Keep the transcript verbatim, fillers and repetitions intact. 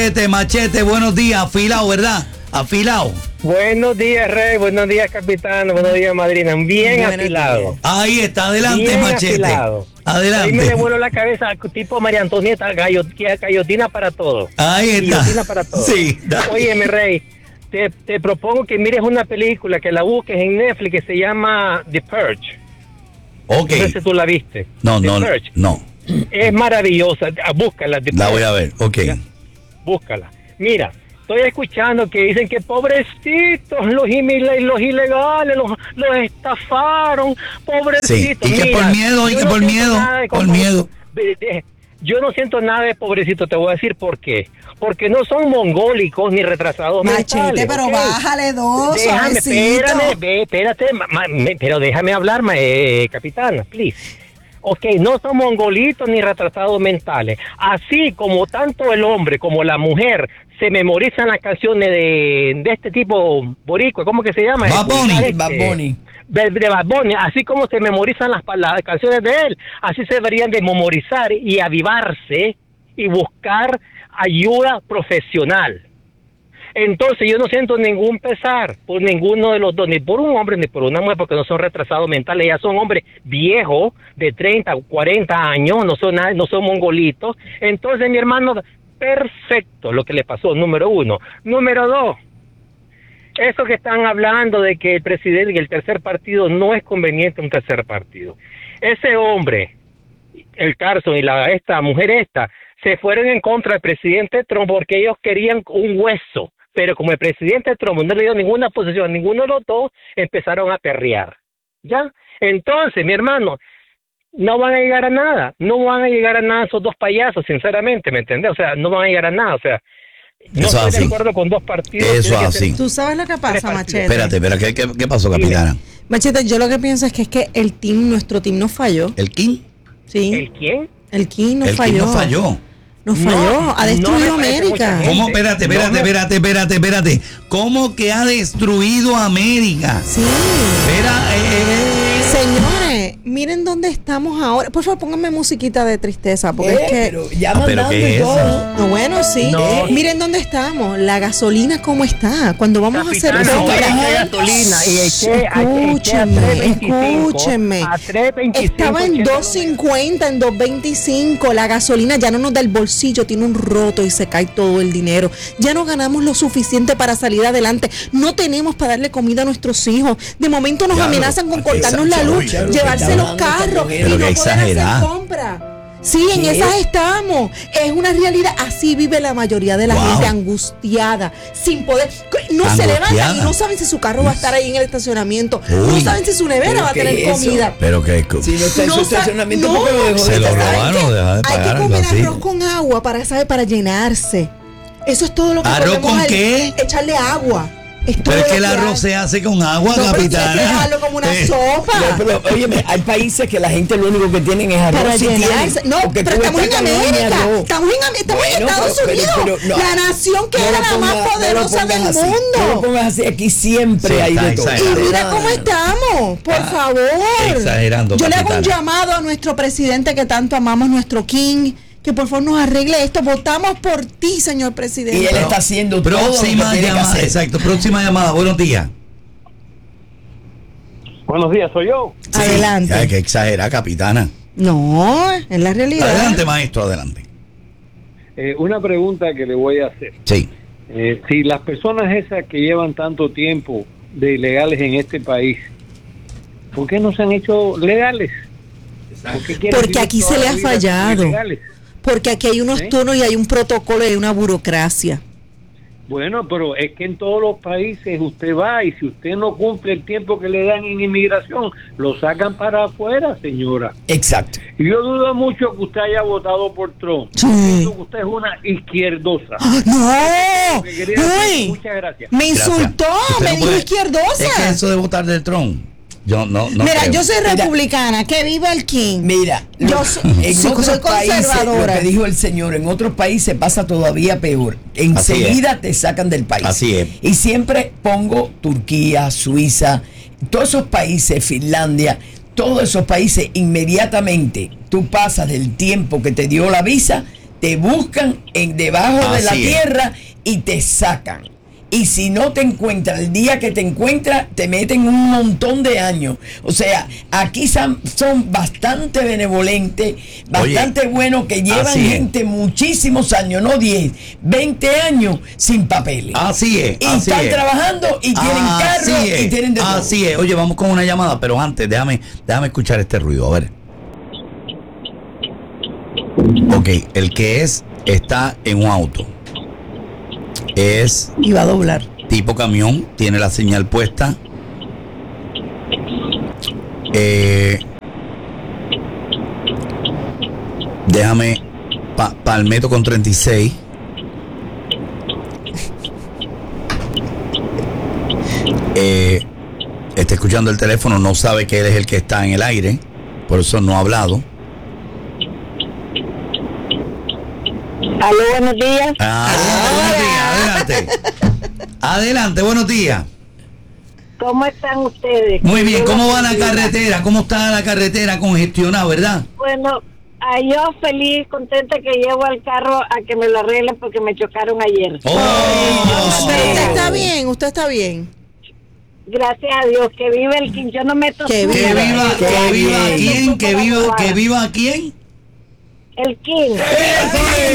Machete, machete, buenos días, afilado, ¿verdad? Afilado. Buenos días, Rey, buenos días, capitán, buenos días, madrina, bien buenos afilado. Días. Ahí está, adelante, bien machete. Afilado. Adelante. Ahí me devuelvo la cabeza, tipo María Antonieta, gallotina para todo. Ahí está. Gallotina para todo. Sí. Óyeme, Rey, te, te propongo que mires una película, que la busques en Netflix, que se llama The Purge. Ok. No sé si tú la viste. No, The no, Purge. no. Es maravillosa, búscala. La voy a ver, ok. Búscala. Mira, estoy escuchando que dicen que pobrecitos los, los ilegales, los, los estafaron, pobrecitos. Sí, y que Mira, por miedo, y que no por miedo, por miedo. Yo no siento nada de pobrecito, te voy a decir por qué. Porque no son mongólicos ni retrasados Machete, mentales. pero ¿okay? Bájale dos, déjame, suavecito. espérame, ve, espérate, ma, ma, me, pero déjame hablar, ma, eh, capitana, please. Ok, no son mongolitos ni retrasados mentales. Así como tanto el hombre como la mujer se memorizan las canciones de, de este tipo boricua, ¿cómo que se llama? Bad Bunny. Este, Bad Bunny. De, de Bad Bunny, así como se memorizan las, las canciones de él, así se deberían de memorizar y avivarse y buscar ayuda profesional. Entonces yo no siento ningún pesar por ninguno de los dos, ni por un hombre ni por una mujer, porque no son retrasados mentales, ya son hombres viejos de treinta, cuarenta años, no son no son mongolitos. Entonces, mi hermano, perfecto lo que le pasó, número uno. Número dos, eso que están hablando de que el presidente y el tercer partido, no es conveniente un tercer partido. Ese hombre, el Carson y la esta mujer esta, se fueron en contra del presidente Trump porque ellos querían un hueso. Pero como el presidente Trump no le dio ninguna posición a ninguno de los dos, empezaron a perrear. ¿Ya? Entonces, mi hermano, no van a llegar a nada. No van a llegar a nada esos dos payasos, sinceramente, ¿me entiendes? O sea, no van a llegar a nada. O sea, no Eso estoy así. de acuerdo con dos partidos. Eso así. ¿Tú sabes lo que pasa, Machete? Espérate, espérate, ¿qué, qué, qué pasó, capitana? Machete, yo lo que pienso es que es que el team, nuestro team nos falló. ¿El King? Sí. ¿El quién? El King nos el falló. King nos falló. Nos falló, no, ha destruido no América. ¿Cómo? Espérate, espérate, no, espérate, espérate, espérate. ¿Cómo que ha destruido América? Sí. Espera, eh, eh. Señores, miren dónde estamos ahora. Por favor, pónganme musiquita de tristeza, porque Eh, es que... pero ya Ah, pero mandando ¿qué y es todo. eso? No, bueno, sí. No. Miren dónde estamos. La gasolina, ¿cómo está? Cuando vamos Capitana, a hacer hoy compras. eché gasolina y eché, Escúchenme, eché a tres veinticinco, escúchenme. a tres veinticinco, Estaba en eché dos cincuenta, en dos veinticinco. La gasolina ya no nos da el bolsillo, tiene un roto y se cae todo el dinero. Ya no ganamos lo suficiente para salir adelante. No tenemos para darle comida a nuestros hijos. De momento nos Ya, amenazan con pero- cortarnos la luz, Pero que llevarse está los hablando carros esta y mujer. no Pero que poder hacer exagerada. compras. Sí, en ¿Qué? esas estamos. Es una realidad. Así vive la mayoría de la Wow. gente, angustiada, sin poder. No se Angustiada. levantan y no saben si su carro va a estar ahí en el estacionamiento. No Uy. saben si su nevera ¿Pero va a qué tener es eso? comida. Pero que Si no está en No su sa- estacionamiento, no. ¿por qué lo dejó Se de lo estar? robaron, ¿Saben qué? deja de Hay pagar que algo comer así. arroz con agua para, ¿sabe? Para llenarse. Eso es todo lo que ¿Arroz podemos con al- qué? Echarle agua. Es todo Pero es lo que el hay. arroz se hace con agua, No, pero tienes que capitana. dejarlo como una Eh, sopa. No, pero, óyeme, hay países que la gente lo único que tienen es arroz. Para si llenarse. tienen, No, porque pero tú estamos en estás con América. arroz. Estamos en, Am- estamos en Bueno, Estados pero- pero- Unidos. pero no. la nación que No era lo la pongas- más no lo poderosa pongas del así. mundo. No lo pongas así, aquí siempre Sí, hay está de todo. exagerado. Y mira No, cómo no. estamos, por Ah, favor. exagerando, Yo le hago un capitana. llamado a nuestro presidente que tanto amamos, nuestro King, que por favor nos arregle esto. Votamos por ti, señor presidente. Y él está haciendo todo lo que Próxima tiene que llamada, hacer. exacto, próxima llamada, buenos días. Buenos días, soy yo. Adelante. Ya, que exagera, capitana. No, es la realidad. Adelante, maestro, adelante. Eh, una pregunta que le voy a hacer. Sí. Eh, si las personas esas que llevan tanto tiempo de ilegales en este país, ¿por qué no se han hecho legales? ¿Por qué quieren Porque vivir aquí toda se le la ha vida como fallado. ilegales? Porque aquí hay unos ¿Sí? turnos y hay un protocolo y hay una burocracia. Bueno, pero es que en todos los países usted va y si usted no cumple el tiempo que le dan en inmigración, lo sacan para afuera, señora. Exacto. Y yo dudo mucho que usted haya votado por Trump. Sí. Pienso que usted es una izquierdosa. ¡No! Que quería decir, ¡Uy! muchas gracias. Me Gracias. insultó, Usted me no dijo puede- izquierdosa. Es que eso de votar del Trump, yo no, no Mira, creo. yo soy Mira. republicana, que viva el King. Mira, Yo lo- soy- en sí, otros soy países, conservadora. lo que dijo el señor, en otros países pasa todavía peor. Enseguida te sacan del país. Así es. Y siempre pongo Turquía, Suiza, todos esos países, Finlandia, todos esos países, inmediatamente tú pasas del tiempo que te dio la visa, te buscan en debajo de la Así es. tierra y te sacan. Y si no te encuentran, el día que te encuentran, te meten un montón de años. O sea, aquí son, son bastante benevolentes, bastante buenos, que llevan así es. gente muchísimos años, no diez, veinte años sin papeles. Así es. Y así están es. trabajando y tienen Así carro es, y tienen de todo. Así es. Oye, vamos con una llamada, pero antes, déjame, déjame escuchar este ruido. A ver. Ok, el que es, está en un auto. Es Y va a doblar. tipo camión, tiene la señal puesta. Eh, déjame, pa, Palmetto con treinta y seis. Eh, está escuchando el teléfono, no sabe que él es el que está en el aire, por eso no ha hablado. Aló, buenos días. Ah, buenos días, adelante. Adelante, buenos días. ¿Cómo están ustedes? Muy bien, ¿cómo va la Buenos días. carretera? ¿Cómo está la carretera congestionada, verdad? Bueno, a yo feliz, contenta que llevo al carro a que me lo arreglen porque me chocaron ayer. Oh, Usted está bien, usted está bien. Gracias a Dios, que vive el quincho. Yo no meto Que su- que viva, Qué que viva bien. quién, que viva, que viva quién. el quincho.